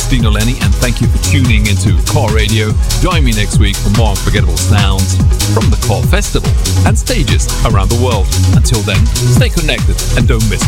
it's Dino Lenny, and thank you for tuning into Core Radio. Join me next week for more unforgettable sounds from the Core Festival and stages around the world. Until then, stay connected and don't miss